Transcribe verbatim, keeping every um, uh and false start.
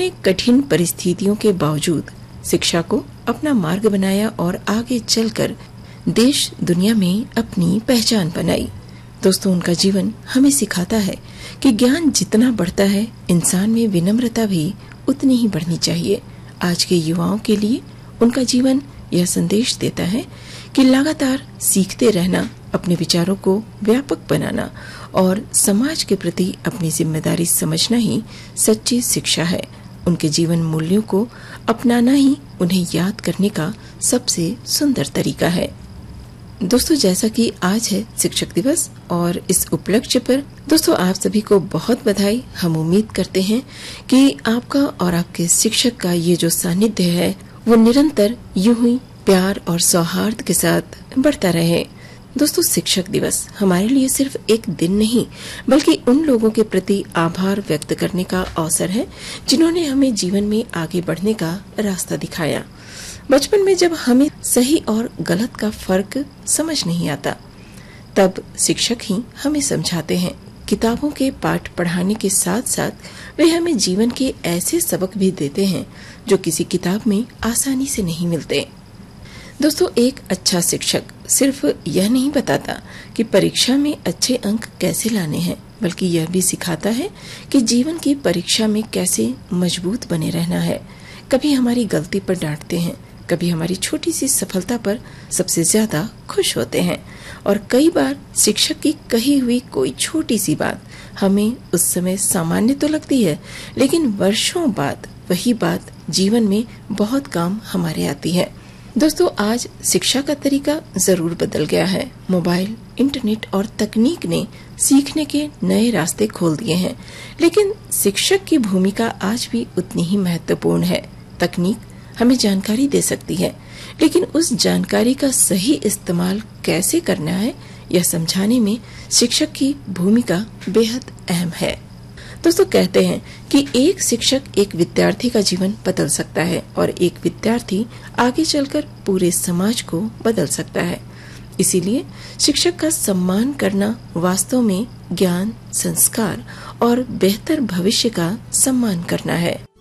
जिन्होंने कठिन परिस्थितियों के बावजूद शिक्षा को अपना मार्ग बनाया और आगे चलकर देश दुनिया में अपनी पहचान बनाई। दोस्तों, उनका जीवन हमें सिखाता है कि ज्ञान जितना बढ़ता है, इंसान में विनम्रता भी उतनी ही बढ़नी चाहिए। आज के युवाओं के लिए उनका जीवन यह संदेश देता है कि लगातार सीखते रहना, अपने विचारों को व्यापक बनाना और समाज के प्रति अपनी जिम्मेदारी समझना ही सच्ची शिक्षा है। उनके जीवन मूल्यों को अपनाना ही उन्हें याद करने का सबसे सुंदर तरीका है। दोस्तों, जैसा कि आज है शिक्षक दिवस और इस उपलक्ष्य पर दोस्तों आप सभी को बहुत बधाई। हम उम्मीद करते हैं कि आपका और आपके शिक्षक का ये जो सानिध्य है वो निरंतर यूं ही प्यार और सौहार्द के साथ बढ़ता रहे। दोस्तों, शिक्षक दिवस हमारे लिए सिर्फ एक दिन नहीं बल्कि उन लोगों के प्रति आभार व्यक्त करने का अवसर है जिन्होंने हमें जीवन में आगे बढ़ने का रास्ता दिखाया। बचपन में जब हमें सही और गलत का फर्क समझ नहीं आता, तब शिक्षक ही हमें समझाते हैं। किताबों के पाठ पढ़ाने के साथ साथ वे हमें जीवन के ऐसे सबक भी देते हैं जो किसी किताब में आसानी से नहीं मिलते। दोस्तों, एक अच्छा शिक्षक सिर्फ यह नहीं बताता कि परीक्षा में अच्छे अंक कैसे लाने हैं, बल्कि यह भी सिखाता है कि जीवन की परीक्षा में कैसे मजबूत बने रहना है। कभी हमारी गलती पर डांटते हैं, कभी हमारी छोटी सी सफलता पर सबसे ज्यादा खुश होते हैं और कई बार शिक्षक की कही हुई कोई छोटी सी बात हमें उस समय सामान्य तो लगती है, लेकिन वर्षों बाद वही बात जीवन में बहुत काम हमारे आती है। दोस्तों, आज शिक्षा का तरीका जरूर बदल गया है। मोबाइल, इंटरनेट और तकनीक ने सीखने के नए रास्ते खोल दिए हैं, लेकिन शिक्षक की भूमिका आज भी उतनी ही महत्वपूर्ण है। तकनीक हमें जानकारी दे सकती है, लेकिन उस जानकारी का सही इस्तेमाल कैसे करना है यह समझाने में शिक्षक की भूमिका बेहद अहम है। दोस्तों, कहते हैं कि एक शिक्षक एक विद्यार्थी का जीवन बदल सकता है और एक विद्यार्थी आगे चलकर पूरे समाज को बदल सकता है। इसीलिए शिक्षक का सम्मान करना वास्तव में ज्ञान, संस्कार और बेहतर भविष्य का सम्मान करना है।